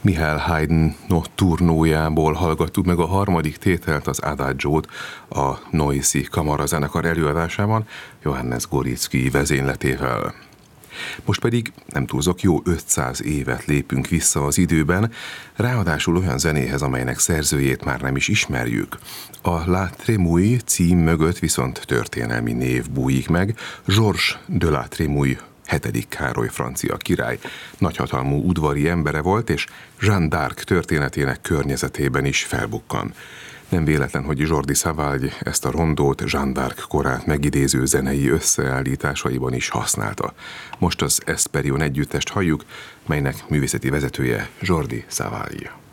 Mihály Haydn notturnojából hallgattuk meg a harmadik tételt, az Adagio-t a Noisy kamarazenekar előadásában Johannes Gorizki vezényletével. Most pedig nem túlzok, jó 500 évet lépünk vissza az időben, ráadásul olyan zenéhez, amelynek szerzőjét már nem is ismerjük. A La Trémouille cím mögött viszont történelmi név bújik meg, Georges de La Trémouille 7. Károly francia király nagyhatalmú udvari embere volt, és Jeanne d'Arc történetének környezetében is felbukkan. Nem véletlen, hogy Jordi Savall ezt a rondót Jeanne d'Arc korát megidéző zenei összeállításaiban is használta. Most az Esperion együttest halljuk, melynek művészeti vezetője Jordi Savall.